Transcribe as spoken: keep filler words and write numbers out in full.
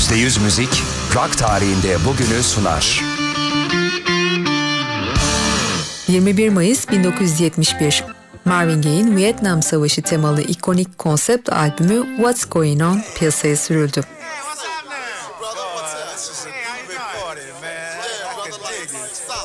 yüzde yüz müzik, rock tarihinde bugünü sunar. yirmi bir Mayıs bin dokuz yüz yetmiş bir, Marvin Gaye'in Vietnam Savaşı temalı ikonik konsept albümü What's Going On piyasaya sürüldü.